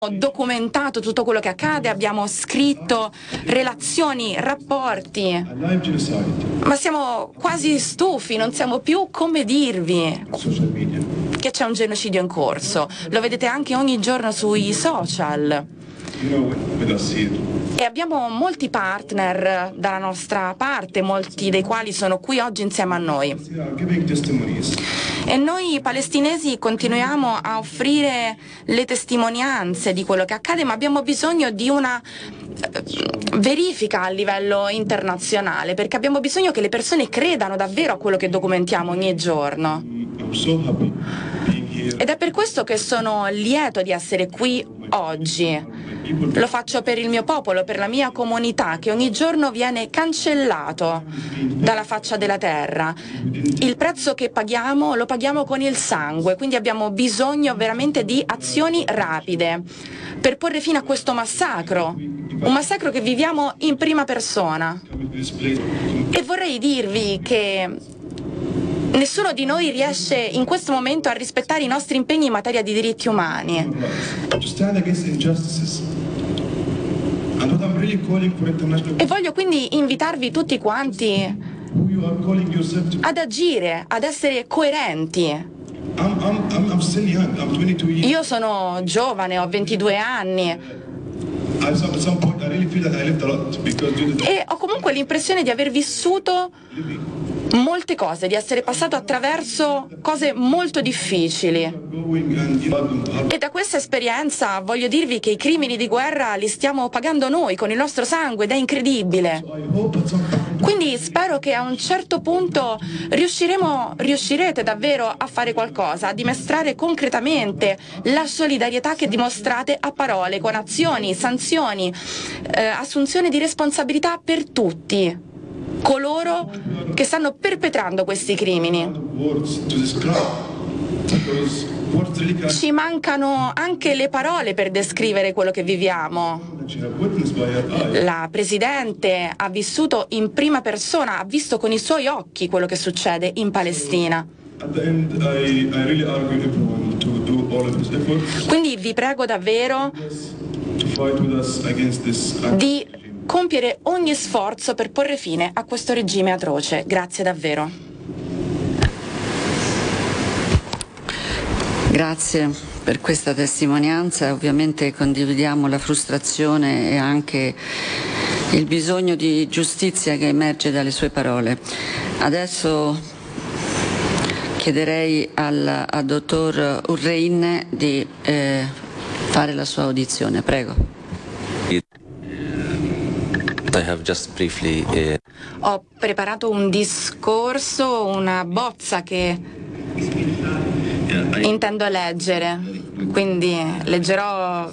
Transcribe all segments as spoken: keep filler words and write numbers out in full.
documentato tutto quello che accade, abbiamo scritto relazioni, rapporti, ma siamo quasi stufi, non siamo più come dirvi che c'è un genocidio in corso. Lo vedete anche ogni giorno sui social. E abbiamo molti partner dalla nostra parte, molti dei quali sono qui oggi insieme a noi. E noi palestinesi continuiamo a offrire le testimonianze di quello che accade, ma abbiamo bisogno di una verifica a livello internazionale, perché abbiamo bisogno che le persone credano davvero a quello che documentiamo ogni giorno. Ed è per questo che sono lieto di essere qui oggi. Lo faccio per il mio popolo, per la mia comunità, che ogni giorno viene cancellato dalla faccia della terra. Il prezzo che paghiamo lo paghiamo con il sangue, quindi abbiamo bisogno veramente di azioni rapide per porre fine a questo massacro, un massacro che viviamo in prima persona. E vorrei dirvi che nessuno di noi riesce in questo momento a rispettare i nostri impegni in materia di diritti umani. E voglio quindi invitarvi tutti quanti ad agire, ad essere coerenti. Io sono giovane, ho ventidue anni. E ho comunque l'impressione di aver vissuto molte cose, di essere passato attraverso cose molto difficili. E da questa esperienza voglio dirvi che i crimini di guerra li stiamo pagando noi con il nostro sangue ed è incredibile. Quindi spero che a un certo punto riusciremo, riuscirete davvero a fare qualcosa, a dimostrare concretamente la solidarietà che dimostrate a parole, con azioni, sanzioni, eh, assunzione di responsabilità per tutti coloro che stanno perpetrando questi crimini. Ci mancano anche le parole per descrivere quello che viviamo. La Presidente ha vissuto in prima persona, ha visto con i suoi occhi quello che succede in Palestina. Quindi vi prego davvero di compiere ogni sforzo per porre fine a questo regime atroce. Grazie davvero. Grazie per questa testimonianza. Ovviamente condividiamo la frustrazione e anche il bisogno di giustizia che emerge dalle sue parole. Adesso chiederei al, al dottor Urrein di eh, fare la sua audizione. Prego. I have just briefly, uh... Ho preparato un discorso, una bozza che intendo leggere, quindi leggerò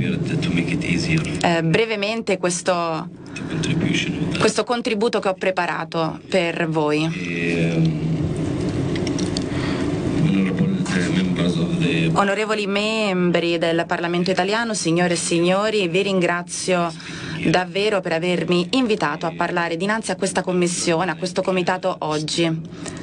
eh, brevemente questo, questo contributo che ho preparato per voi. Onorevoli membri del Parlamento italiano, signore e signori, vi ringrazio davvero per avermi invitato a parlare dinanzi a questa commissione, a questo comitato oggi.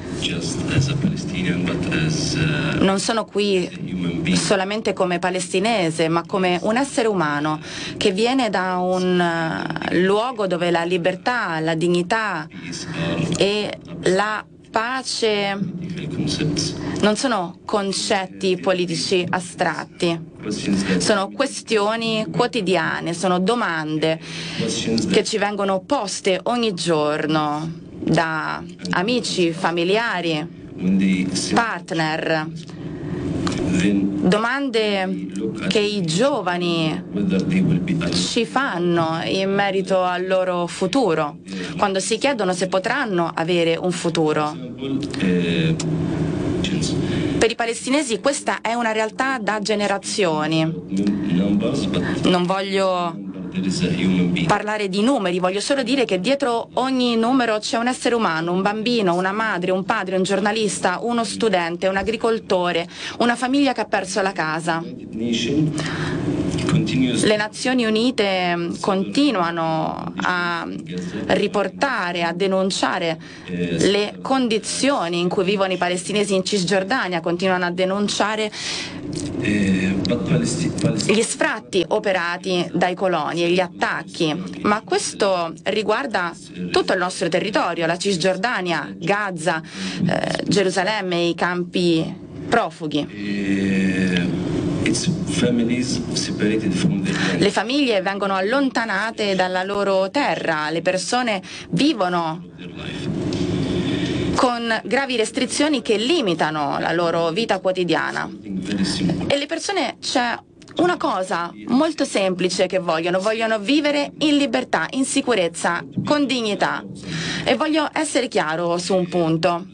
Non sono qui solamente come palestinese, ma come un essere umano che viene da un luogo dove la libertà, la dignità e la pace non sono concetti politici astratti, sono questioni quotidiane, sono domande che ci vengono poste ogni giorno da amici, familiari, partner, domande che i giovani ci fanno in merito al loro futuro, quando si chiedono se potranno avere un futuro. Per i palestinesi questa è una realtà da generazioni. Non voglio parlare di numeri, voglio solo dire che dietro ogni numero c'è un essere umano, un bambino, una madre, un padre, un giornalista, uno studente, un agricoltore, una famiglia che ha perso la casa. Le Nazioni Unite continuano a riportare, a denunciare le condizioni in cui vivono i palestinesi in Cisgiordania, continuano a denunciare gli sfratti operati dai coloni e gli attacchi, ma questo riguarda tutto il nostro territorio, la Cisgiordania, Gaza, eh, Gerusalemme e i campi profughi. Le famiglie vengono allontanate dalla loro terra, le persone vivono con gravi restrizioni che limitano la loro vita quotidiana. E le persone, c'è una cosa molto semplice che vogliono, vogliono vivere in libertà, in sicurezza, con dignità. E voglio essere chiaro su un punto.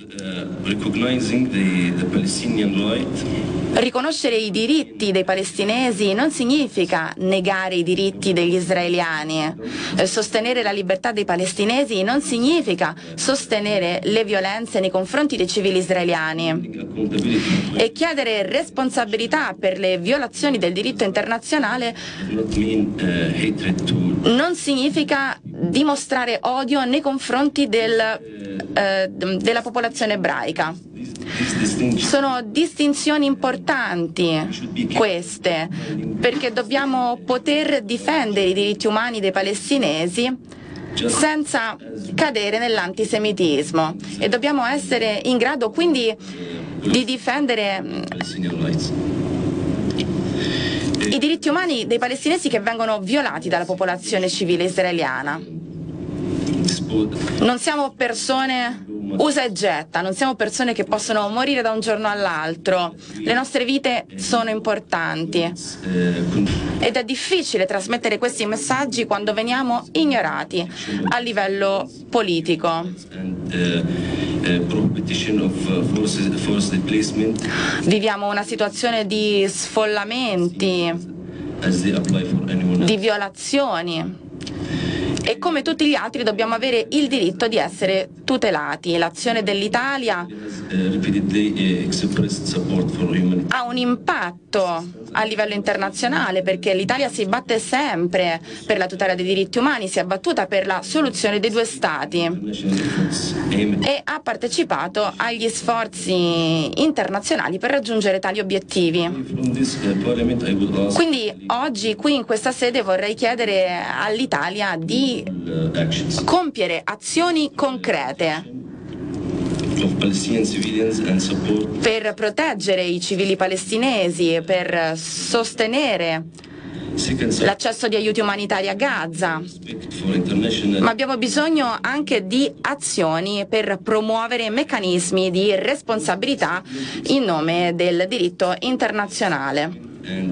Riconoscere i diritti dei palestinesi non significa negare i diritti degli israeliani. Sostenere la libertà dei palestinesi non significa sostenere le violenze nei confronti dei civili israeliani. E chiedere responsabilità per le violazioni del diritto internazionale non significa dimostrare odio nei confronti del, eh, della popolazione ebraica. Sono distinzioni importanti queste, perché dobbiamo poter difendere i diritti umani dei palestinesi senza cadere nell'antisemitismo e dobbiamo essere in grado quindi di difendere i diritti umani dei palestinesi che vengono violati dalla popolazione civile israeliana. Non siamo persone usa e getta, non siamo persone che possono morire da un giorno all'altro. Le nostre vite sono importanti ed è difficile trasmettere questi messaggi quando veniamo ignorati a livello politico. Viviamo una situazione di sfollamenti, di violazioni. E come tutti gli altri dobbiamo avere il diritto di essere tutelati. L'azione dell'Italia ha un impatto a livello internazionale perché l'Italia si batte sempre per la tutela dei diritti umani, si è battuta per la soluzione dei due Stati e ha partecipato agli sforzi internazionali per raggiungere tali obiettivi. Quindi oggi qui in questa sede vorrei chiedere all'Italia di compiere azioni concrete per proteggere i civili palestinesi, per sostenere l'accesso di aiuti umanitari a Gaza, ma abbiamo bisogno anche di azioni per promuovere meccanismi di responsabilità in nome del diritto internazionale.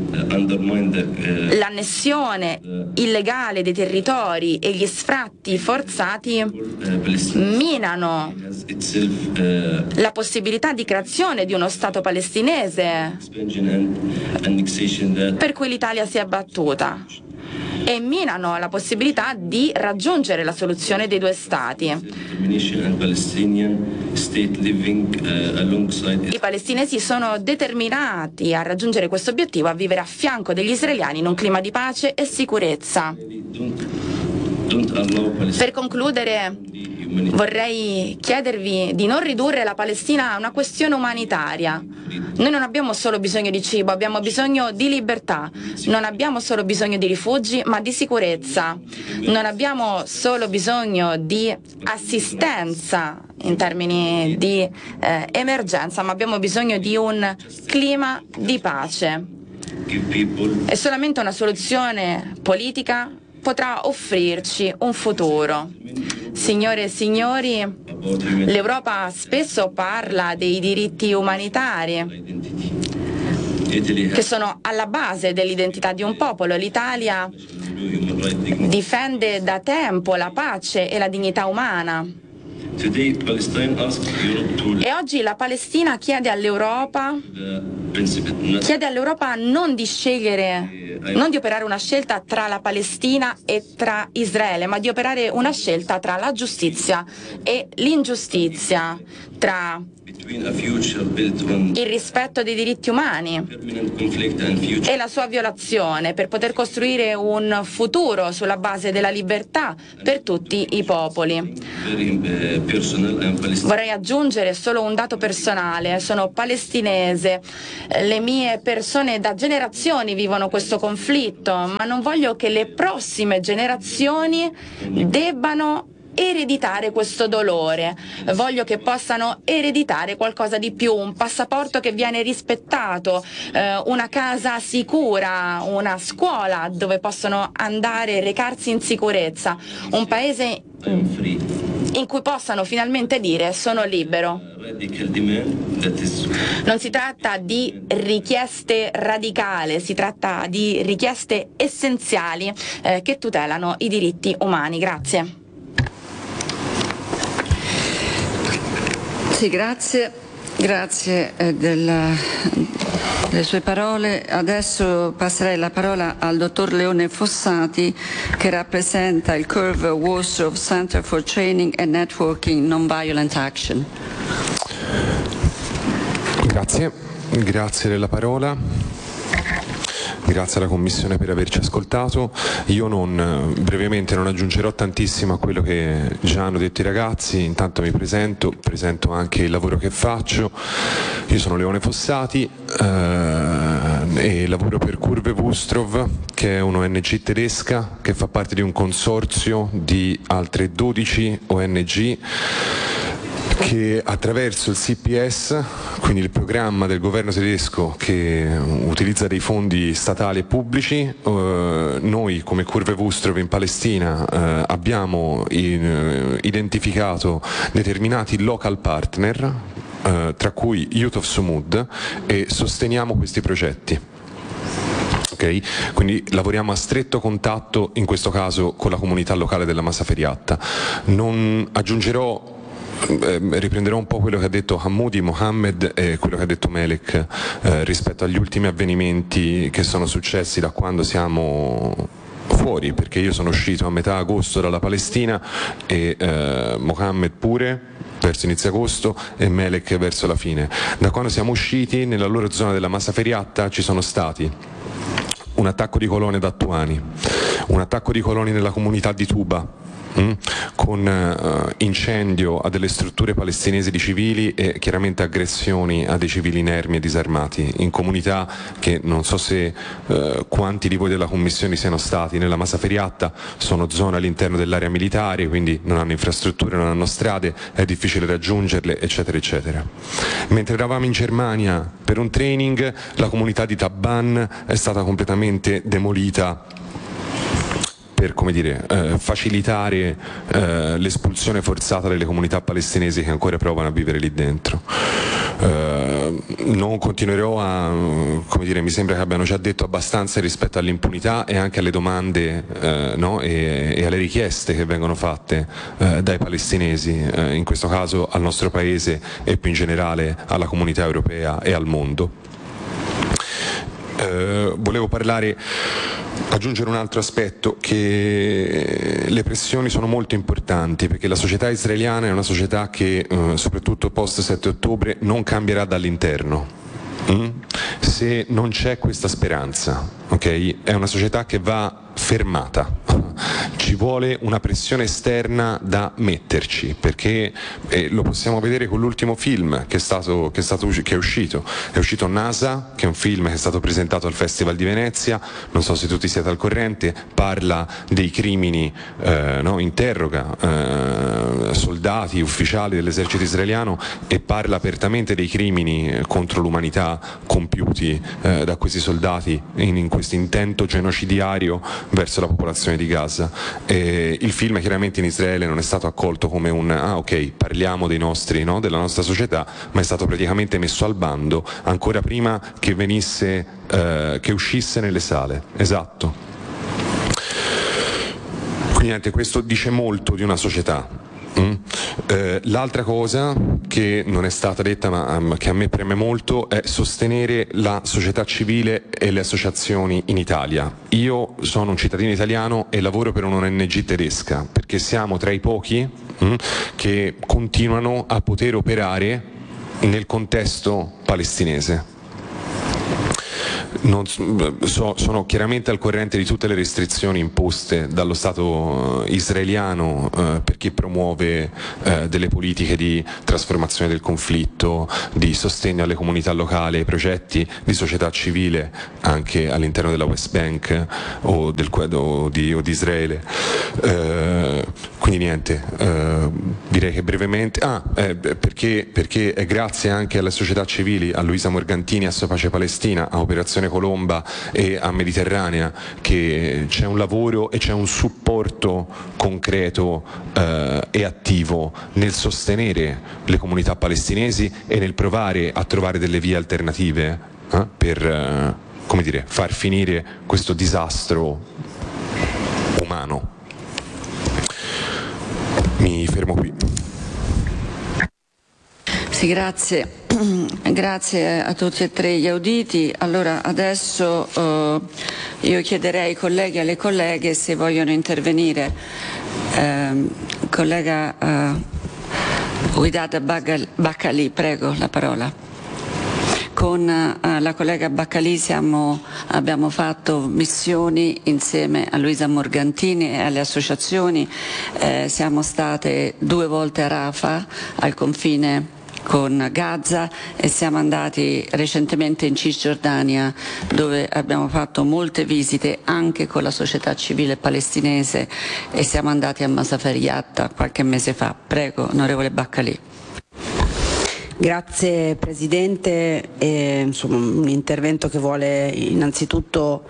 L'annessione illegale dei territori e gli sfratti forzati minano la possibilità di creazione di uno Stato palestinese per cui l'Italia si è battuta e minano la possibilità di raggiungere la soluzione dei due Stati. I palestinesi sono determinati a raggiungere questo obiettivo, a vivere a fianco degli israeliani in un clima di pace e sicurezza. Per concludere, vorrei chiedervi di non ridurre la Palestina a una questione umanitaria. Noi non abbiamo solo bisogno di cibo, abbiamo bisogno di libertà. Non abbiamo solo bisogno di rifugi, ma di sicurezza. Non abbiamo solo bisogno di assistenza in termini di eh, emergenza, ma abbiamo bisogno di un clima di pace. E solamente una soluzione politica potrà offrirci un futuro. Signore e signori, l'Europa spesso parla dei diritti umanitari che sono alla base dell'identità di un popolo. L'Italia difende da tempo la pace e la dignità umana. E oggi la Palestina chiede all'Europa chiede all'Europa non di scegliere, non di operare una scelta tra la Palestina e tra Israele, ma di operare una scelta tra la giustizia e l'ingiustizia, tra il rispetto dei diritti umani e la sua violazione per poter costruire un futuro sulla base della libertà per tutti i popoli. Vorrei aggiungere solo un dato personale: sono palestinese, le mie persone da generazioni vivono questo conflitto, ma non voglio che le prossime generazioni debbano ereditare questo dolore. Voglio che possano ereditare qualcosa di più, un passaporto che viene rispettato, eh, una casa sicura, una scuola dove possono andare e recarsi in sicurezza, un paese in cui possano finalmente dire sono libero. Non si tratta di richieste radicali, si tratta di richieste essenziali eh, che tutelano i diritti umani. Grazie. Sì, grazie, grazie eh, della, delle sue parole. Adesso passerei la parola al dottor Leone Fossati, che rappresenta il Curve Warsaw Center for Training and Networking Nonviolent Action. Grazie, grazie della parola. Grazie alla Commissione per averci ascoltato. Io non, brevemente non aggiungerò tantissimo a quello che già hanno detto i ragazzi. Intanto mi presento, presento anche il lavoro che faccio. Io sono Leone Fossati eh, e lavoro per Curve Wustrov, che è un'O N G tedesca che fa parte di un consorzio di altre dodici O N G che attraverso il C P S, quindi il programma del governo tedesco che utilizza dei fondi statali e pubblici, eh, noi come Curve Wustrov in Palestina eh, abbiamo in, identificato determinati local partner, eh, tra cui Youth of Sumud, e sosteniamo questi progetti. Okay? Quindi lavoriamo a stretto contatto, in questo caso, con la comunità locale della Masaferiatta. Non aggiungerò Eh, riprenderò un po' quello che ha detto Hamoudi, Mohammed e quello che ha detto Melek eh, rispetto agli ultimi avvenimenti che sono successi da quando siamo fuori, perché io sono uscito a metà agosto dalla Palestina e eh, Mohammed pure verso inizio agosto e Melek verso la fine. Da quando siamo usciti, nella loro zona della Masaferiatta ci sono stati un attacco di colonne da Attuani, un attacco di coloni nella comunità di Tuba, Mm, con uh, incendio a delle strutture palestinesi di civili e chiaramente aggressioni a dei civili inermi e disarmati in comunità che non so se uh, quanti di voi della commissione siano stati nella Masaferiatta. Sono zone all'interno dell'area militare, quindi non hanno infrastrutture, non hanno strade, è difficile raggiungerle, eccetera eccetera. Mentre eravamo in Germania per un training, la comunità di Taban è stata completamente demolita per, come dire, eh, facilitare eh, l'espulsione forzata delle comunità palestinesi che ancora provano a vivere lì dentro. Eh, non continuerò a, come dire, mi sembra che abbiano già detto abbastanza rispetto all'impunità e anche alle domande eh, no? e, e alle richieste che vengono fatte eh, dai palestinesi, eh, in questo caso al nostro paese e più in generale alla comunità europea e al mondo. Eh, volevo parlare Aggiungere un altro aspetto, che le pressioni sono molto importanti, perché la società israeliana è una società che, eh, soprattutto post sette ottobre, non cambierà dall'interno. Mm? Se non c'è questa speranza, okay? È una società che va fermata. Ci vuole una pressione esterna da metterci, perché eh, lo possiamo vedere con l'ultimo film che è stato, che è stato che è uscito. È uscito NASA, che è un film che è stato presentato al Festival di Venezia, non so se tutti siete al corrente, parla dei crimini, eh, no? interroga eh, soldati, ufficiali dell'esercito israeliano e parla apertamente dei crimini contro l'umanità compiuti eh, da questi soldati in, in questo intento genocidiario verso la popolazione di Gaza. E il film chiaramente in Israele non è stato accolto come un ah ok, parliamo dei nostri, no? della nostra società, ma è stato praticamente messo al bando ancora prima che venisse eh, che uscisse nelle sale. Esatto. Quindi niente, questo dice molto di una società. Mm. Eh, l'altra cosa che non è stata detta ma um, che a me preme molto è sostenere la società civile e le associazioni in Italia. Io sono un cittadino italiano e lavoro per un'O N G tedesca, perché siamo tra i pochi mm, che continuano a poter operare nel contesto palestinese. Non so, sono chiaramente al corrente di tutte le restrizioni imposte dallo Stato israeliano eh, per chi promuove eh, delle politiche di trasformazione del conflitto, di sostegno alle comunità locali, ai progetti di società civile anche all'interno della West Bank o, del, o, di, o di Israele. Eh, quindi niente, eh, direi che brevemente, ah, eh, perché, perché è grazie anche alle società civili, a Luisa Morgantini, a Pace Palestina, a Operazione Colomba e a Mediterranea, che c'è un lavoro e c'è un supporto concreto eh, e attivo nel sostenere le comunità palestinesi e nel provare a trovare delle vie alternative eh, per eh, come dire, far finire questo disastro umano. Mi fermo qui. Sì, grazie. Grazie a tutti e tre gli auditi. Allora adesso eh, io chiederei ai colleghi e alle colleghe se vogliono intervenire. Eh, collega eh, Ouidad Baccali, prego la parola. Con eh, la collega Baccali siamo, abbiamo fatto missioni insieme a Luisa Morgantini e alle associazioni, eh, siamo state due volte a Rafah, al confine con Gaza, e siamo andati recentemente in Cisgiordania, dove abbiamo fatto molte visite anche con la società civile palestinese, e siamo andati a Masafer Yatta qualche mese fa. Prego, onorevole Baccali. Grazie Presidente, e, insomma, un intervento che vuole innanzitutto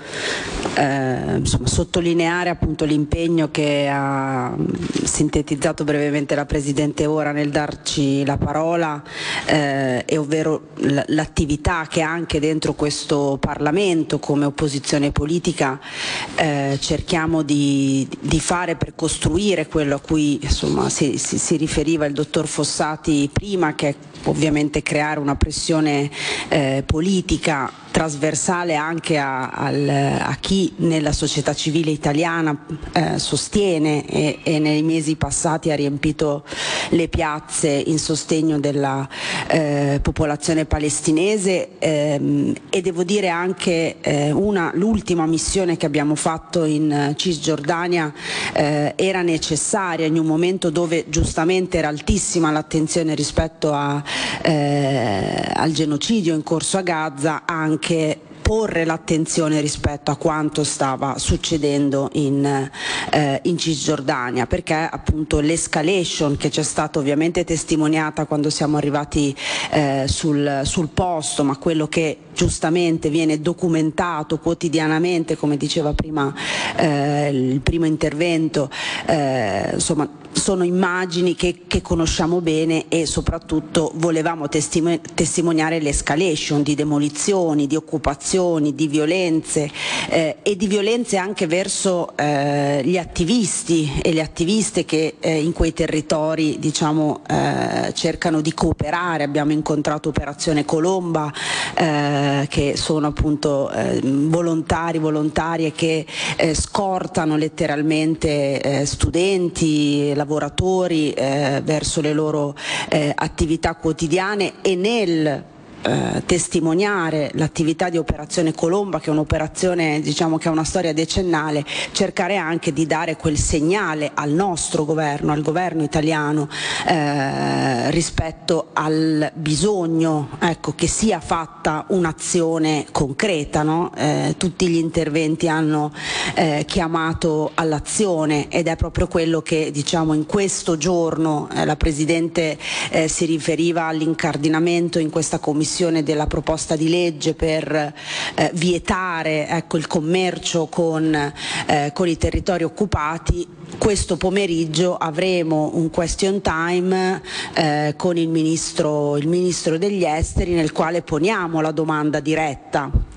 eh, insomma, sottolineare appunto l'impegno che ha sintetizzato brevemente la Presidente ora nel darci la parola, eh, e ovvero l'attività che anche dentro questo Parlamento come opposizione politica eh, cerchiamo di, di fare per costruire quello a cui insomma, si, si, si riferiva il dottor Fossati prima, che è ovviamente creare una pressione eh, politica trasversale anche a, al, a chi nella società civile italiana eh, sostiene e, e nei mesi passati ha riempito le piazze in sostegno della eh, popolazione palestinese, ehm, e devo dire anche eh, una, l'ultima missione che abbiamo fatto in Cisgiordania eh, era necessaria in un momento dove giustamente era altissima l'attenzione rispetto a, eh, al genocidio in corso a Gaza, anche porre l'attenzione rispetto a quanto stava succedendo in, eh, in Cisgiordania, perché appunto l'escalation che c'è stata ovviamente testimoniata quando siamo arrivati eh, sul, sul posto, ma quello che giustamente viene documentato quotidianamente, come diceva prima eh, il primo intervento, eh, insomma sono immagini che, che conosciamo bene, e soprattutto volevamo testimo- testimoniare l'escalation di demolizioni, di occupazioni, di violenze eh, e di violenze anche verso eh, gli attivisti e le attiviste che eh, in quei territori diciamo eh, cercano di cooperare. Abbiamo incontrato Operazione Colomba eh, che sono appunto eh, volontari, volontarie che eh, scortano letteralmente eh, studenti, lavoratori eh, verso le loro eh, attività quotidiane, e nel Eh, testimoniare l'attività di Operazione Colomba, che è un'operazione diciamo che ha una storia decennale, cercare anche di dare quel segnale al nostro governo, al governo italiano eh, rispetto al bisogno ecco, che sia fatta un'azione concreta, no? eh, tutti gli interventi hanno eh, chiamato all'azione, ed è proprio quello che diciamo in questo giorno eh, la Presidente eh, si riferiva all'incardinamento in questa commissione della proposta di legge per eh, vietare ecco, il commercio con, eh, con i territori occupati. Questo pomeriggio avremo un question time eh, con il ministro, il ministro degli Esteri, nel quale poniamo la domanda diretta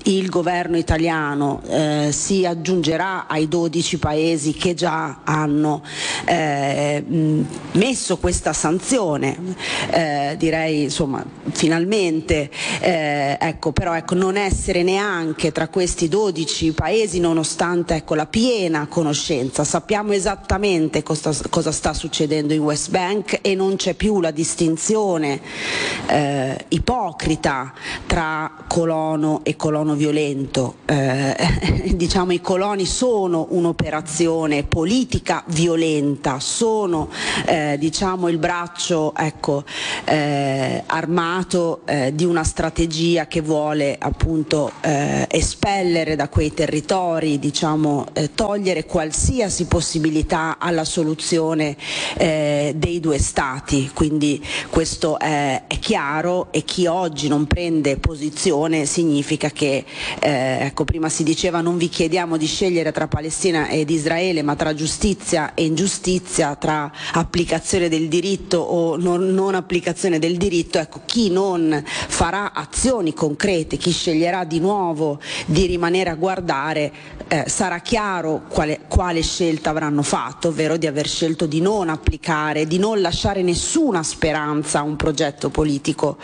il governo italiano eh, si aggiungerà ai dodici paesi che già hanno eh, messo questa sanzione, eh, direi insomma finalmente, eh, ecco, però ecco, non essere neanche tra questi dodici paesi nonostante ecco, la piena conoscenza. Sappiamo esattamente cosa, cosa sta succedendo in West Bank e non c'è più la distinzione eh, ipocrita tra colono e colono violento. Eh, diciamo i coloni sono un'operazione politica violenta, sono eh, diciamo il braccio ecco, eh, armato eh, di una strategia che vuole appunto eh, espellere da quei territori, diciamo eh, togliere qualsiasi possibilità alla soluzione eh, dei due stati, quindi questo è, è chiaro, e chi oggi non prende posizione significa che Eh, ecco, prima si diceva non vi chiediamo di scegliere tra Palestina ed Israele, ma tra giustizia e ingiustizia, tra applicazione del diritto o non, non applicazione del diritto. Ecco, chi non farà azioni concrete, chi sceglierà di nuovo di rimanere a guardare, eh, sarà chiaro quale, quale scelta avranno fatto, ovvero di aver scelto di non applicare, di non lasciare nessuna speranza a un progetto politico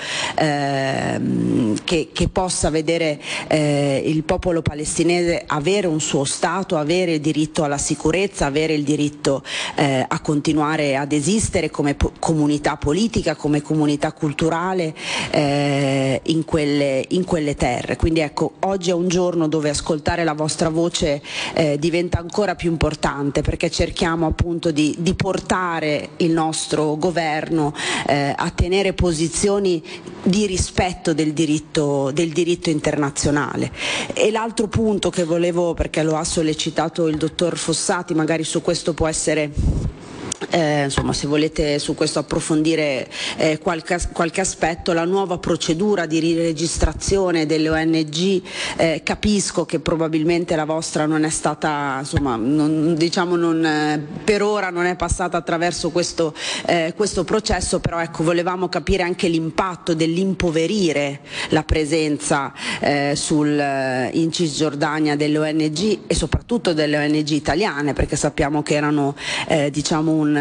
eh, che, che possa vedere Eh, il popolo palestinese avere un suo Stato, avere il diritto alla sicurezza, avere il diritto eh, a continuare ad esistere come po- comunità politica, come comunità culturale eh, in, quelle, in quelle terre. Quindi ecco, oggi è un giorno dove ascoltare la vostra voce eh, diventa ancora più importante, perché cerchiamo appunto di, di portare il nostro governo eh, a tenere posizioni di rispetto del diritto, del diritto internazionale. E l'altro punto che volevo, perché lo ha sollecitato il dottor Fossati, magari su questo può essere Eh, insomma, se volete su questo approfondire eh, qualche, qualche aspetto, la nuova procedura di riregistrazione delle O N G, eh, capisco che probabilmente la vostra non è stata, insomma, non, diciamo non, eh, per ora non è passata attraverso questo, eh, questo processo, però ecco, volevamo capire anche l'impatto dell'impoverire la presenza eh, sul, in Cisgiordania delle O N G e soprattutto delle O N G italiane, perché sappiamo che erano eh, diciamo un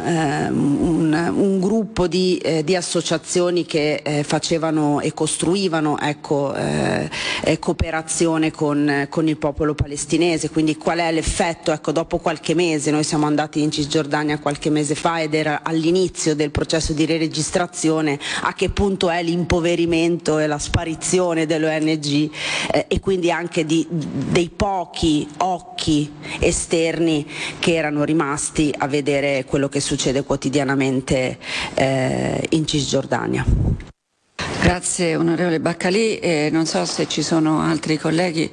Un, un gruppo di, eh, di associazioni che eh, facevano e costruivano ecco, eh, eh, cooperazione con, con il popolo palestinese. Quindi qual è l'effetto? Ecco, dopo qualche mese, noi siamo andati in Cisgiordania qualche mese fa ed era all'inizio del processo di riregistrazione, a che punto è l'impoverimento e la sparizione delle O N G eh, e quindi anche di, dei pochi occhi esterni che erano rimasti a vedere quello che succede quotidianamente eh, in Cisgiordania. Grazie onorevole Baccalì, eh, non so se ci sono altri colleghi.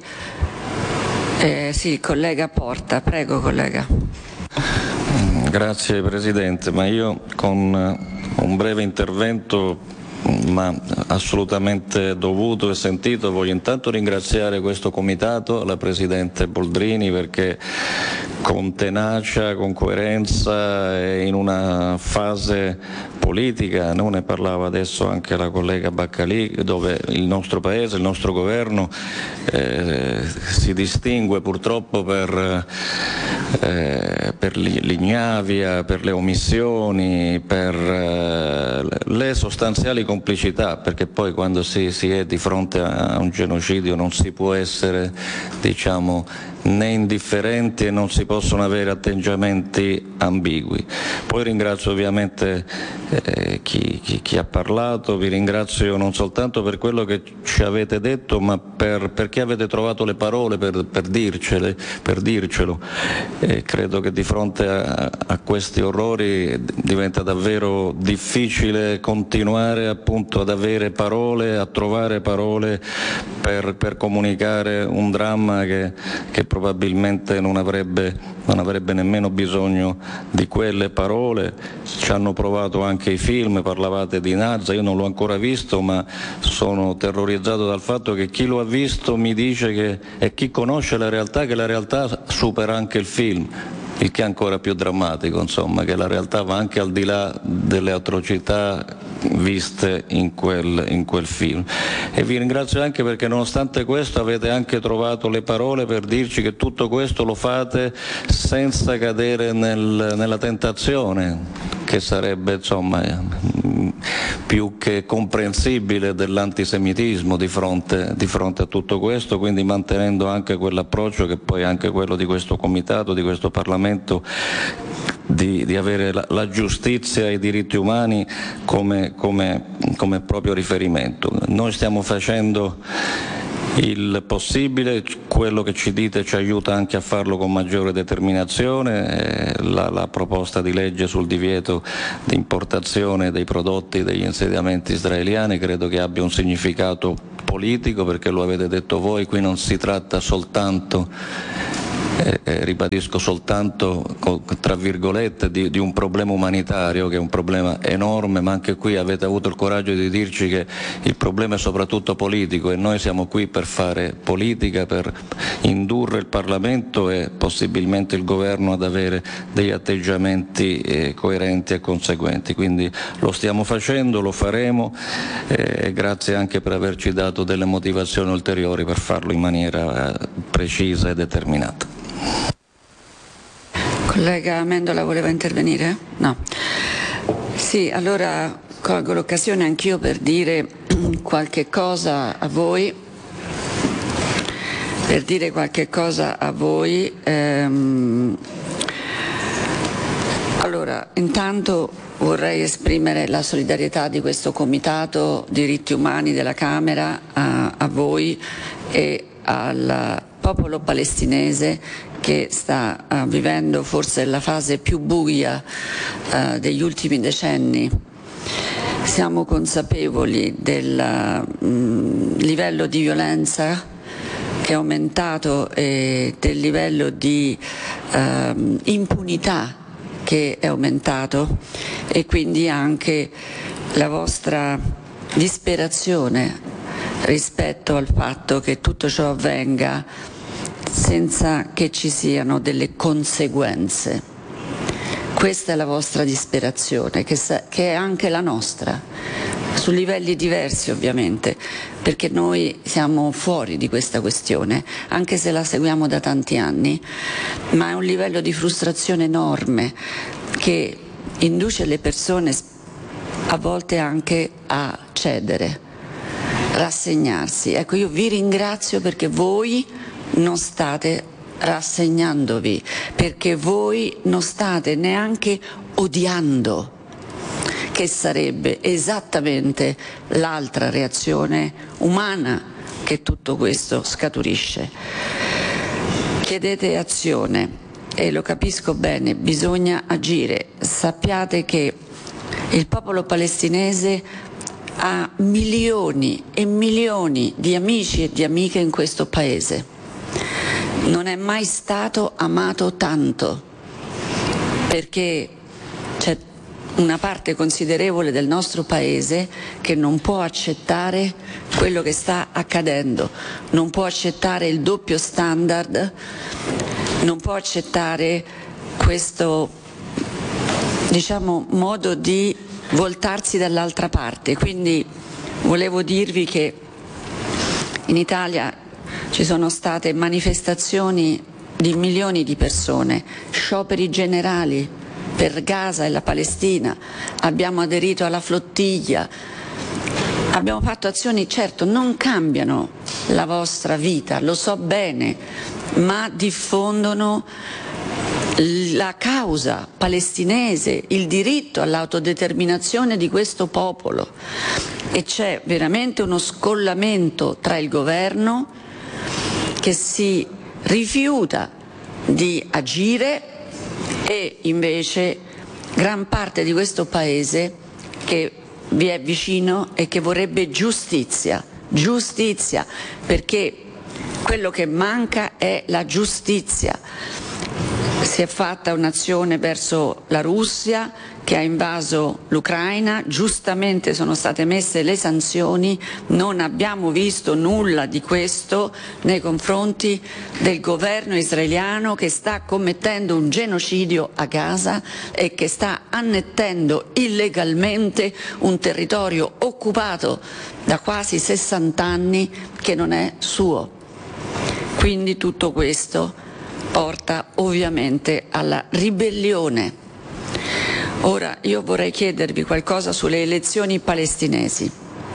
Eh, sì, collega Porta, prego collega. Grazie Presidente, ma io con un breve intervento ma assolutamente dovuto e sentito voglio intanto ringraziare questo comitato, la Presidente Boldrini, perché con tenacia, con coerenza e in una fase politica, non ne parlava adesso anche la collega Baccalì, dove il nostro Paese, il nostro governo eh, si distingue purtroppo per, eh, per l'ignavia, per le omissioni, per eh, le sostanziali complicità, perché poi quando si, si è di fronte a un genocidio non si può essere, diciamo, né indifferenti e non si possono avere atteggiamenti ambigui. Poi ringrazio ovviamente eh, chi, chi, chi ha parlato, vi ringrazio non soltanto per quello che ci avete detto, ma per, perché avete trovato le parole per, per, dircele, per dircelo. E credo che di fronte a, a questi orrori diventa davvero difficile continuare appunto ad avere parole, a trovare parole per, per comunicare un dramma che, che probabilmente non avrebbe, non avrebbe nemmeno bisogno di quelle parole. Ci hanno provato anche i film, parlavate di Nazza, io non l'ho ancora visto, ma sono terrorizzato dal fatto che chi lo ha visto mi dice che, e chi conosce la realtà, che la realtà supera anche il film. il che è ancora più drammatico, insomma, che la realtà va anche al di là delle atrocità viste in quel, in quel film. E vi ringrazio anche perché nonostante questo avete anche trovato le parole per dirci che tutto questo lo fate senza cadere nel, nella tentazione, che sarebbe insomma più che comprensibile, dell'antisemitismo di fronte, di fronte a tutto questo, quindi mantenendo anche quell'approccio che poi è anche quello di questo Comitato, di questo Parlamento, di, di avere la, la giustizia e i diritti umani come, come, come proprio riferimento. Noi stiamo facendo il possibile, quello che ci dite ci aiuta anche a farlo con maggiore determinazione. La, la proposta di legge sul divieto di importazione dei prodotti degli insediamenti israeliani credo che abbia un significato politico, perché lo avete detto voi, qui non si tratta soltanto Eh, eh, ribadisco soltanto tra virgolette di, di un problema umanitario, che è un problema enorme, ma anche qui avete avuto il coraggio di dirci che il problema è soprattutto politico e noi siamo qui per fare politica, per indurre il Parlamento e possibilmente il Governo ad avere degli atteggiamenti eh, coerenti e conseguenti, quindi lo stiamo facendo, lo faremo e eh, grazie anche per averci dato delle motivazioni ulteriori per farlo in maniera eh, precisa e determinata. Collega Amendola voleva intervenire? No. Sì, allora colgo l'occasione anch'io per dire qualche cosa a voi, per dire qualche cosa a voi. Ehm, allora, intanto vorrei esprimere la solidarietà di questo Comitato Diritti Umani della Camera a, a voi e al popolo palestinese che sta uh, vivendo forse la fase più buia uh, degli ultimi decenni. Siamo consapevoli del uh, livello di violenza che è aumentato e del livello di uh, impunità che è aumentato, e quindi anche la vostra disperazione rispetto al fatto che tutto ciò avvenga senza che ci siano delle conseguenze. Questa è la vostra disperazione, che, sa- che è anche la nostra, su livelli diversi ovviamente, perché noi siamo fuori di questa questione, anche se la seguiamo da tanti anni, ma è un livello di frustrazione enorme che induce le persone a volte anche a cedere, rassegnarsi. Ecco, io vi ringrazio perché voi non state rassegnandovi, perché voi non state neanche odiando, che sarebbe esattamente l'altra reazione umana che tutto questo scaturisce. Chiedete azione e lo capisco bene, bisogna agire. Sappiate che il popolo palestinese ha milioni e milioni di amici e di amiche in questo paese. Non è mai stato amato tanto, perché c'è una parte considerevole del nostro paese che non può accettare quello che sta accadendo, non può accettare il doppio standard, non può accettare questo, diciamo, modo di voltarsi dall'altra parte. Quindi volevo dirvi che in Italia ci sono state manifestazioni di milioni di persone, scioperi generali per Gaza e la Palestina, abbiamo aderito alla flottiglia, abbiamo fatto azioni, certo non cambiano la vostra vita, lo so bene, ma diffondono la causa palestinese, il diritto all'autodeterminazione di questo popolo, e c'è veramente uno scollamento tra il governo che si rifiuta di agire e invece gran parte di questo paese che vi è vicino e che vorrebbe giustizia, giustizia, perché quello che manca è la giustizia. si è fatta un'azione verso la Russia che ha invaso l'Ucraina, giustamente sono state messe le sanzioni, non abbiamo visto nulla di questo nei confronti del governo israeliano che sta commettendo un genocidio a Gaza e che sta annettendo illegalmente un territorio occupato da quasi sessanta anni che non è suo. Quindi tutto questo porta ovviamente alla ribellione. Ora io vorrei chiedervi qualcosa sulle elezioni palestinesi.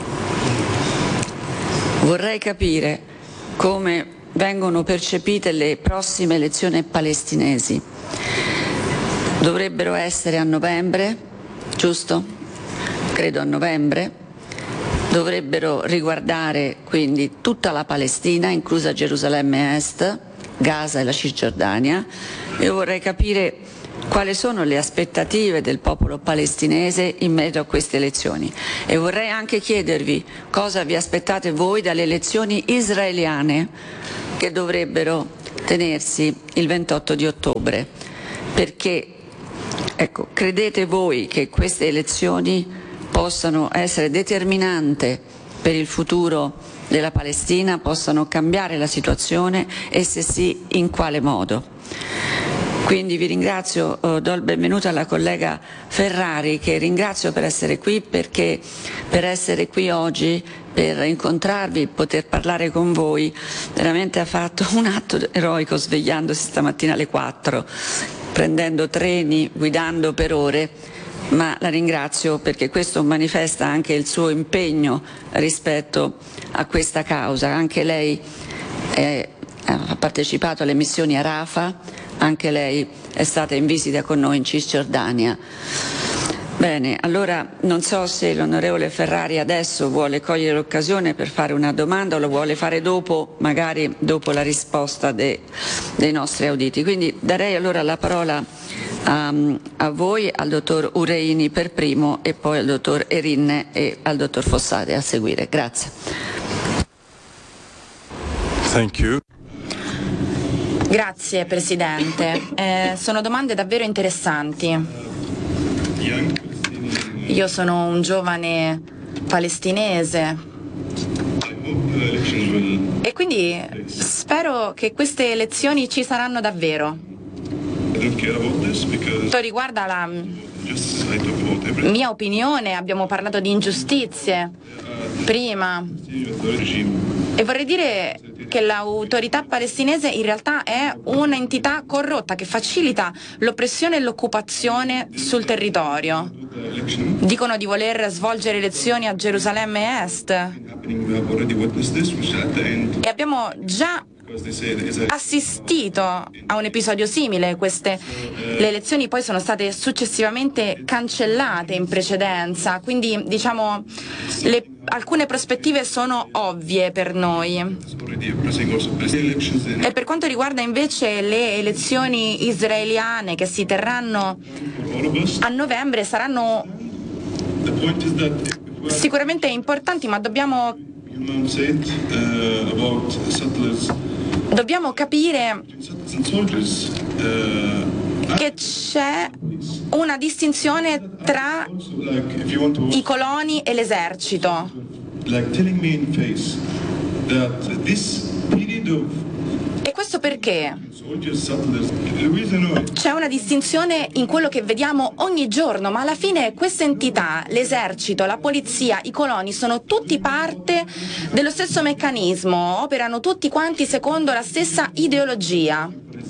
Vorrei capire come vengono percepite le prossime elezioni palestinesi. Dovrebbero essere a novembre, giusto? Credo a novembre. Dovrebbero riguardare quindi tutta la Palestina, inclusa Gerusalemme Est, Gaza e la Cisgiordania. Io vorrei capire quali sono le aspettative del popolo palestinese in merito a queste elezioni e vorrei anche chiedervi cosa vi aspettate voi dalle elezioni israeliane che dovrebbero tenersi il ventotto di ottobre, perché ecco, credete voi che queste elezioni possano essere determinanti per il futuro della Palestina, possano cambiare la situazione e se sì in quale modo? Quindi vi ringrazio, eh, do il benvenuto alla collega Ferrari che ringrazio per essere qui, perché per essere qui oggi, per incontrarvi, poter parlare con voi, veramente ha fatto un atto eroico svegliandosi stamattina alle quattro, prendendo treni, guidando per ore, ma la ringrazio perché questo manifesta anche il suo impegno rispetto a questa causa. Anche lei è, ha partecipato alle missioni a Rafah, anche lei è stata in visita con noi in Cisgiordania. Bene, allora non so se l'onorevole Ferrari adesso vuole cogliere l'occasione per fare una domanda o lo vuole fare dopo, magari dopo la risposta de, dei nostri auditi. Quindi darei allora la parola a, a voi, al dottor Ureini per primo e poi al dottor Erinne e al dottor Fossati a seguire. Grazie. Thank you. Grazie Presidente, eh, sono domande davvero interessanti. Io sono un giovane palestinese e quindi spero che queste elezioni ci saranno davvero. Quanto riguarda la mia opinione, abbiamo parlato di ingiustizie prima e vorrei dire che l'autorità palestinese in realtà è un'entità corrotta che facilita l'oppressione e l'occupazione sul territorio. Dicono di voler svolgere elezioni a Gerusalemme Est e abbiamo già assistito a un episodio simile. Queste, le elezioni poi sono state successivamente cancellate in precedenza, quindi diciamo le, alcune prospettive sono ovvie per noi. E per quanto riguarda invece le elezioni israeliane che si terranno a novembre, saranno sicuramente importanti, ma dobbiamo Dobbiamo capire che c'è una distinzione tra i coloni e l'esercito. E questo perché? C'è una distinzione in quello che vediamo ogni giorno, ma alla fine queste entità, l'esercito, la polizia, i coloni, sono tutti parte dello stesso meccanismo, operano tutti quanti secondo la stessa ideologia.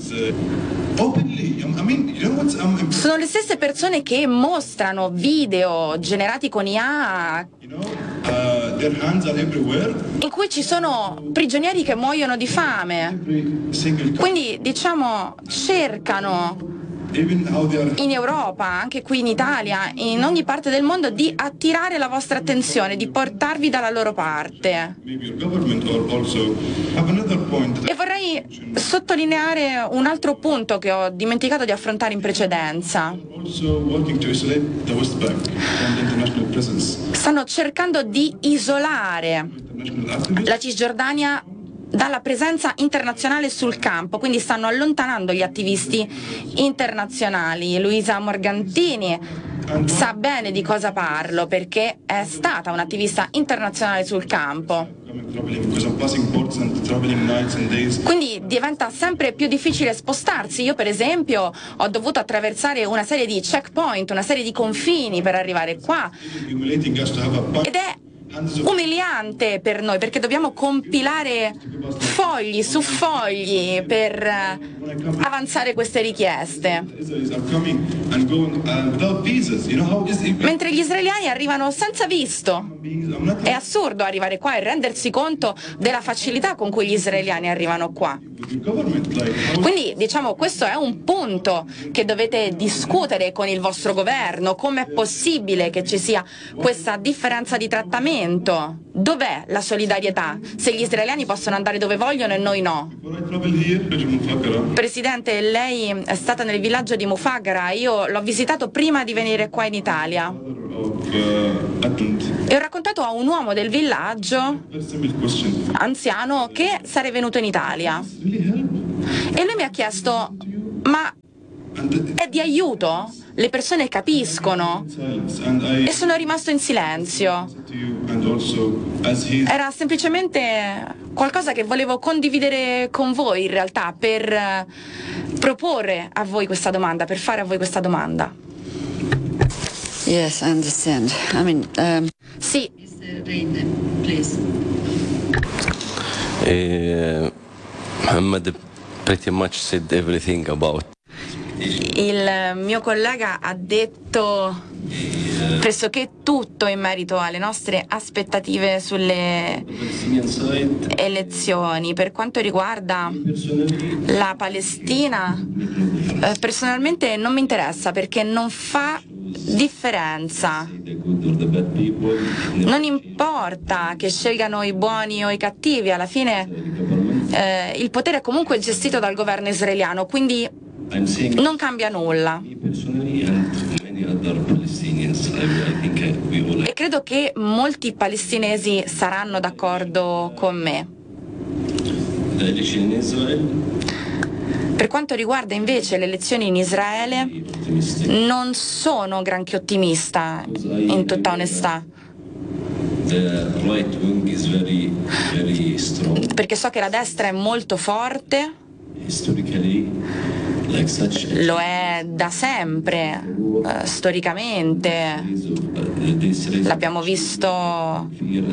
Sono le stesse persone che mostrano video generati con I A in cui ci sono prigionieri che muoiono di fame. Quindi diciamo cercano in Europa, anche qui in Italia, in ogni parte del mondo, di attirare la vostra attenzione, di portarvi dalla loro parte. E vorrei sottolineare un altro punto che ho dimenticato di affrontare in precedenza. Stanno cercando di isolare la Cisgiordania dalla presenza internazionale sul campo, quindi stanno allontanando gli attivisti internazionali. Luisa Morgantini sa bene di cosa parlo perché è stata un'attivista internazionale sul campo. Quindi diventa sempre più difficile spostarsi. Io per esempio ho dovuto attraversare una serie di checkpoint, una serie di confini per arrivare qua, ed è umiliante per noi perché dobbiamo compilare fogli su fogli per avanzare queste richieste, mentre gli israeliani arrivano senza visto. È assurdo arrivare qua e rendersi conto della facilità con cui gli israeliani arrivano qua. Quindi diciamo questo è un punto che dovete discutere con il vostro governo. Come è possibile che ci sia questa differenza di trattamento? Dov'è la solidarietà se gli israeliani possono andare dove vogliono e noi no? Presidente, lei è stata nel villaggio di Mufagara, io l'ho visitato prima di venire qua in Italia e ho raccontato a un uomo del villaggio, anziano, che sarei venuto in Italia e lui mi ha chiesto: ma è di aiuto? Le persone capiscono? E sono rimasto in silenzio. Era semplicemente qualcosa che volevo condividere con voi in realtà, per proporre a voi questa domanda, per fare a voi questa domanda. Yes, I understand. I mean, um... Sì. Please. Uh, Mohammed pretty much said everything about. Il mio collega ha detto pressoché tutto in merito alle nostre aspettative sulle elezioni. Per quanto riguarda la Palestina, eh, personalmente non mi interessa perché non fa differenza. Non importa che scelgano i buoni o i cattivi, alla fine eh, il potere è comunque gestito dal governo israeliano, quindi non cambia nulla. E credo che molti palestinesi saranno d'accordo con me. Per quanto riguarda invece le elezioni in Israele, non sono granché ottimista, in tutta onestà. Perché so che la destra è molto forte. Lo è da sempre, uh, storicamente. L'abbiamo visto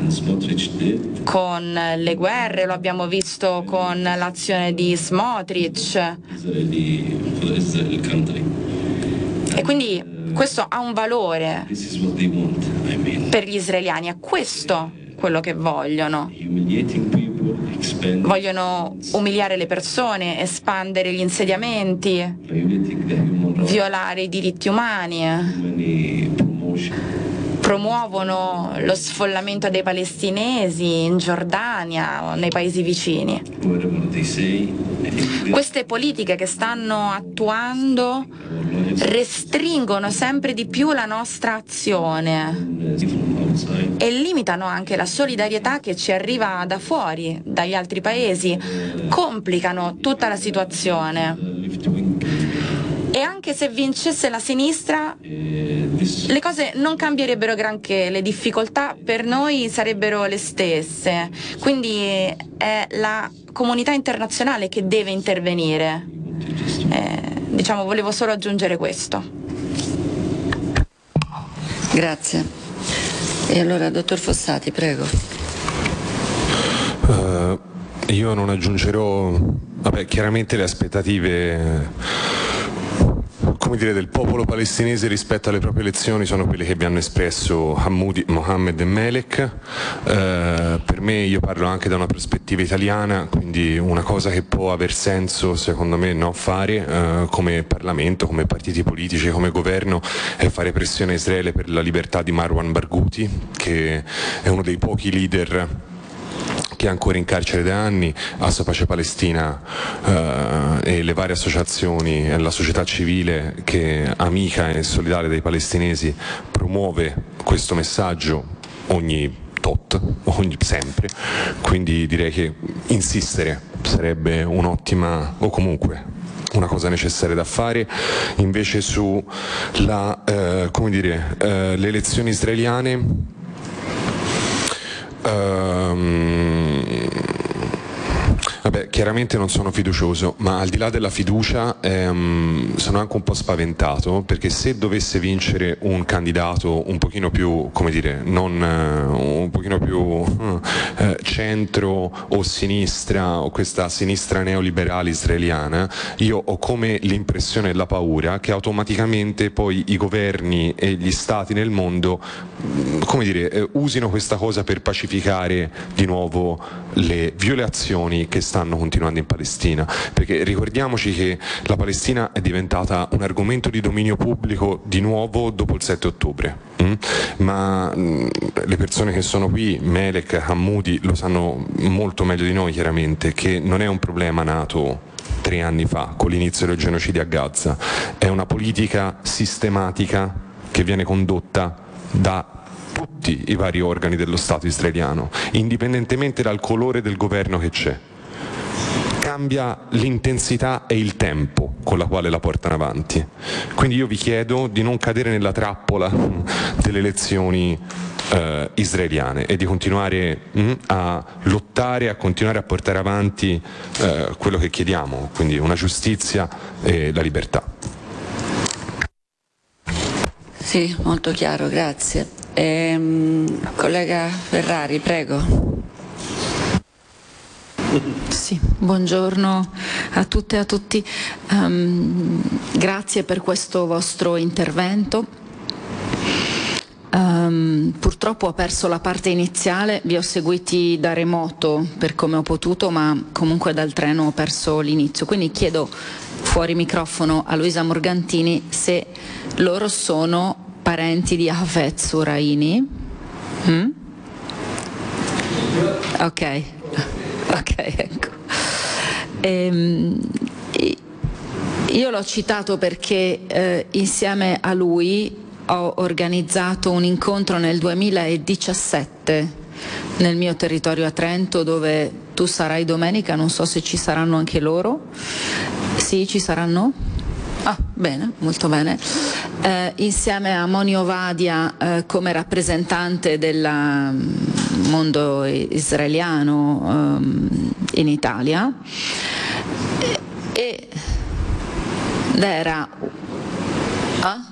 con le guerre, lo abbiamo visto con l'azione di Smotrich. E quindi questo ha un valore per gli israeliani, è questo quello che vogliono. Vogliono umiliare le persone, espandere gli insediamenti, violare i diritti umani, promuovono lo sfollamento dei palestinesi in Giordania o nei paesi vicini. Queste politiche che stanno attuando restringono sempre di più la nostra azione e limitano anche la solidarietà che ci arriva da fuori, dagli altri paesi, complicano tutta la situazione. E anche se vincesse la sinistra, le cose non cambierebbero granché, le difficoltà per noi sarebbero le stesse. Quindi è la comunità internazionale che deve intervenire. Eh, diciamo, volevo solo aggiungere questo. Grazie. E allora, dottor Fossati, prego. Uh, io non aggiungerò, vabbè, chiaramente le aspettative, come dire, del popolo palestinese rispetto alle proprie elezioni sono quelle che vi hanno espresso Hamoudi, Mohammed e Melek. Uh, per me, io parlo anche da una prospettiva italiana, quindi una cosa che può aver senso, secondo me, no, fare uh, come Parlamento, come partiti politici, come governo, è fare pressione a Israele per la libertà di Marwan Barghouti, che è uno dei pochi leader che è ancora in carcere da anni. Asso Pace Palestina eh, e le varie associazioni e la società civile che amica e solidale dei palestinesi promuove questo messaggio ogni tot, ogni, sempre, quindi direi che insistere sarebbe un'ottima, o comunque una cosa necessaria da fare. Invece su la, eh, come dire, eh, le elezioni israeliane, ehm, vabbè, chiaramente non sono fiducioso, ma al di là della fiducia ehm, sono anche un po' spaventato, perché se dovesse vincere un candidato un pochino più, come dire, non uh, un pochino più uh, uh, centro o sinistra, o questa sinistra neoliberale israeliana, io ho come l'impressione e la paura che automaticamente poi i governi e gli stati nel mondo, come dire, eh, usino questa cosa per pacificare di nuovo le violazioni che stanno continuando in Palestina, perché ricordiamoci che la Palestina è diventata un argomento di dominio pubblico di nuovo dopo il sette ottobre, mm? ma mh, le persone che sono qui, Melek, Hamoudi, lo sanno molto meglio di noi chiaramente, che non è un problema nato tre anni fa con l'inizio del genocidio a Gaza, è una politica sistematica che viene condotta da tutti i vari organi dello Stato israeliano, indipendentemente dal colore del governo che c'è. Cambia l'intensità e il tempo con la quale la portano avanti. Quindi io vi chiedo di non cadere nella trappola delle elezioni eh, israeliane e di continuare mh, a lottare, a continuare a portare avanti eh, quello che chiediamo, quindi una giustizia e la libertà. Sì, molto chiaro, grazie. Ehm, collega Ferrari, prego. Sì, buongiorno a tutte e a tutti. Um, grazie per questo vostro intervento. Um, purtroppo ho perso la parte iniziale, vi ho seguiti da remoto per come ho potuto, ma comunque dal treno ho perso l'inizio. Quindi chiedo fuori microfono a Luisa Morgantini se loro sono parenti di Hafez Uraini. Mm? Ok. Ok, ecco. Ehm, io l'ho citato perché eh, insieme a lui ho organizzato un incontro nel duemiladiciassette nel mio territorio a Trento, dove tu sarai domenica, non so se ci saranno anche loro. Sì, ci saranno? Ah, bene, molto bene. Eh, insieme a Moni Ovadia eh, come rappresentante del mondo israeliano eh, in Italia, e, ed era ah?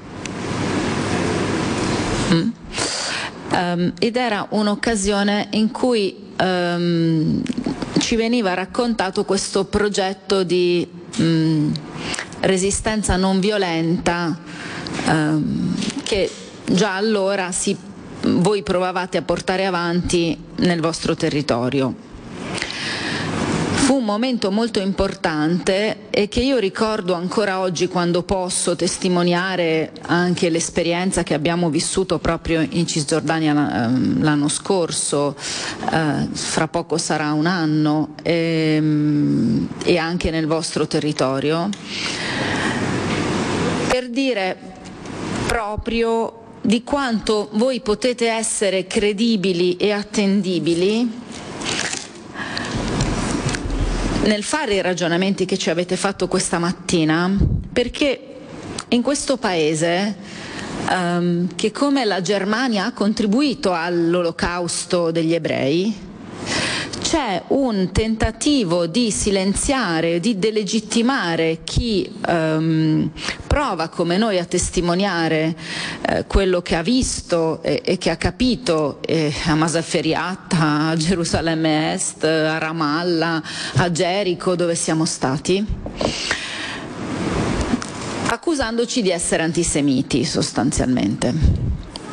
mm. um, ed era un'occasione in cui um, ci veniva raccontato questo progetto di um, resistenza non violenta ehm, che già allora si, voi provavate a portare avanti nel vostro territorio. Fu un momento molto importante e che io ricordo ancora oggi quando posso testimoniare anche l'esperienza che abbiamo vissuto proprio in Cisgiordania l'anno scorso, eh, fra poco sarà un anno, e, e anche nel vostro territorio, per dire proprio di quanto voi potete essere credibili e attendibili nel fare i ragionamenti che ci avete fatto questa mattina, perché in questo paese, um, che come la Germania ha contribuito all'olocausto degli ebrei, c'è un tentativo di silenziare, di delegittimare chi um, prova come noi a testimoniare eh, quello che ha visto e, e che ha capito eh, a Masaferiat, a Gerusalemme Est, a Ramallah, a Gerico, dove siamo stati, accusandoci di essere antisemiti sostanzialmente.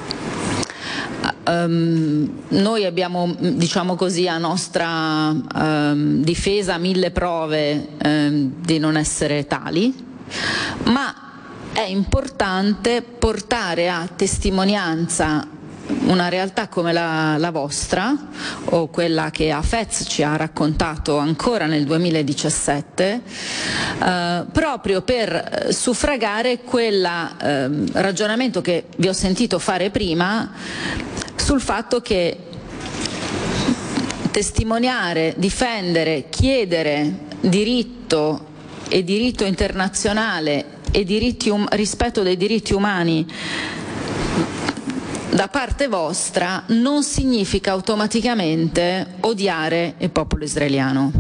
Um, noi abbiamo, diciamo così, a nostra um, difesa mille prove um, di non essere tali, ma è importante portare a testimonianza una realtà come la, la vostra, o quella che Hafez ci ha raccontato ancora nel duemiladiciassette, eh, proprio per suffragare quel eh, ragionamento che vi ho sentito fare prima sul fatto che testimoniare, difendere, chiedere diritto e diritto internazionale e diritti um- rispetto dei diritti umani da parte vostra non significa automaticamente odiare il popolo israeliano,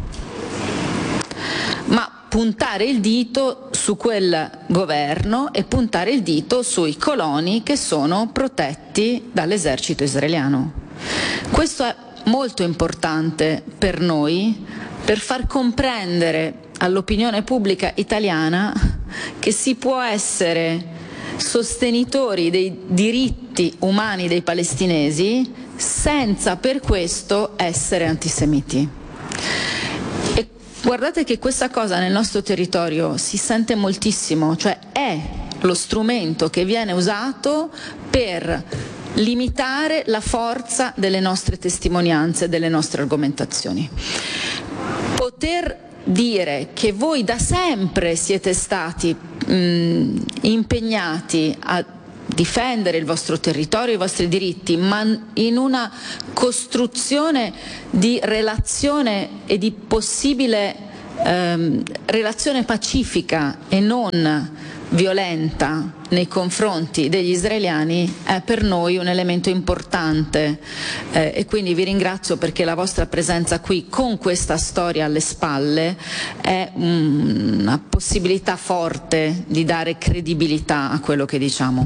ma puntare il dito su quel governo e puntare il dito sui coloni che sono protetti dall'esercito israeliano. Questo è molto importante per noi, per far comprendere all'opinione pubblica italiana che si può essere sostenitori dei diritti umani dei palestinesi senza per questo essere antisemiti. E guardate che questa cosa nel nostro territorio si sente moltissimo, cioè è lo strumento che viene usato per limitare la forza delle nostre testimonianze, delle nostre argomentazioni. Poter dire che voi da sempre siete stati mh, impegnati a difendere il vostro territorio, i vostri diritti, ma in una costruzione di relazione e di possibile ehm, relazione pacifica e non violenta nei confronti degli israeliani è per noi un elemento importante eh, e quindi vi ringrazio perché la vostra presenza qui con questa storia alle spalle è um, una possibilità forte di dare credibilità a quello che diciamo.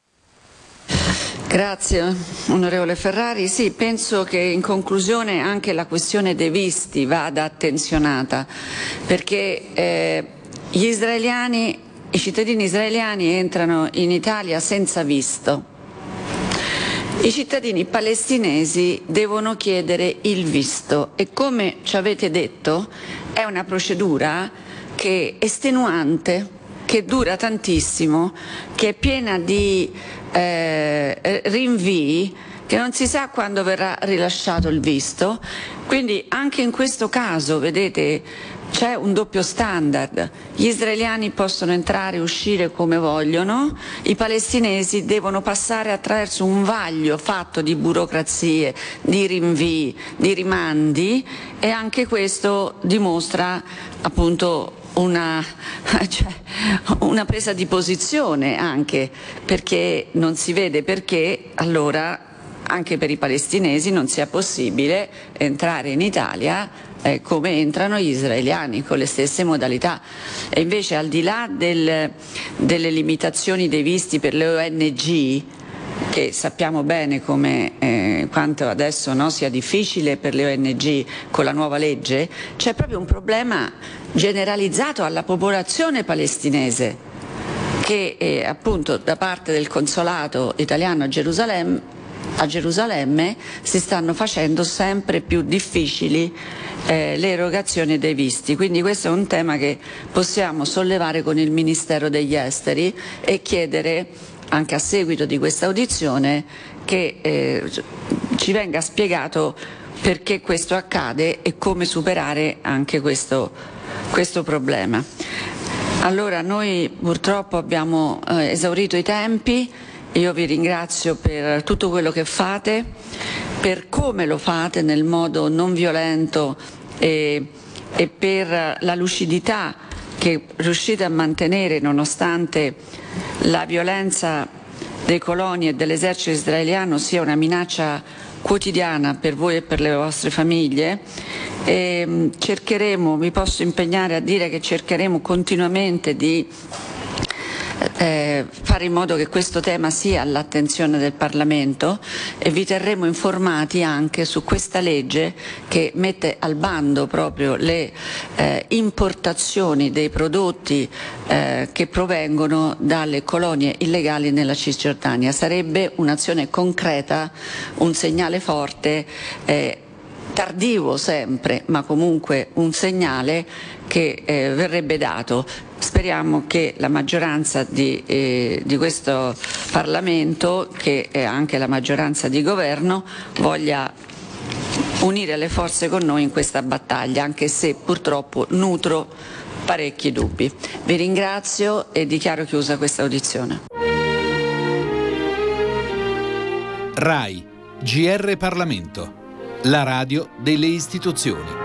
Grazie onorevole Ferrari. Sì, penso che in conclusione anche la questione dei visti vada attenzionata perché eh, gli israeliani I cittadini israeliani entrano in Italia senza visto. I cittadini palestinesi devono chiedere il visto e, come ci avete detto, è una procedura che è estenuante, che dura tantissimo, che è piena di eh, rinvii, che non si sa quando verrà rilasciato il visto. Quindi anche in questo caso, vedete, c'è un doppio standard. Gli israeliani possono entrare e uscire come vogliono, i palestinesi devono passare attraverso un vaglio fatto di burocrazie, di rinvii, di rimandi e anche questo dimostra appunto una, cioè, una presa di posizione anche perché non si vede perché allora anche per i palestinesi non sia possibile entrare in Italia Eh, come entrano gli israeliani con le stesse modalità. E invece al di là del, delle limitazioni dei visti per le O N G, che sappiamo bene come, eh, quanto adesso no, sia difficile per le O N G con la nuova legge, c'è proprio un problema generalizzato alla popolazione palestinese che eh, appunto da parte del consolato italiano a Gerusalemme a Gerusalemme si stanno facendo sempre più difficili eh, le erogazioni dei visti, quindi questo è un tema che possiamo sollevare con il Ministero degli Esteri e chiedere anche a seguito di questa audizione che eh, ci venga spiegato perché questo accade e come superare anche questo, questo problema. Allora noi purtroppo abbiamo eh, esaurito i tempi. Io vi ringrazio per tutto quello che fate, per come lo fate nel modo non violento e, e per la lucidità che riuscite a mantenere nonostante la violenza dei coloni e dell'esercito israeliano sia una minaccia quotidiana per voi e per le vostre famiglie. E cercheremo, mi posso impegnare a dire che cercheremo continuamente di Eh, fare in modo che questo tema sia all'attenzione del Parlamento e vi terremo informati anche su questa legge che mette al bando proprio le eh, importazioni dei prodotti eh, che provengono dalle colonie illegali nella Cisgiordania. Sarebbe un'azione concreta, un segnale forte, eh, tardivo sempre, ma comunque un segnale che eh, verrebbe dato. Speriamo che la maggioranza di, eh, di questo Parlamento, che è anche la maggioranza di governo, voglia unire le forze con noi in questa battaglia, anche se purtroppo nutro parecchi dubbi. Vi ringrazio e dichiaro chiusa questa audizione. RAI, G R Parlamento. la radio delle istituzioni.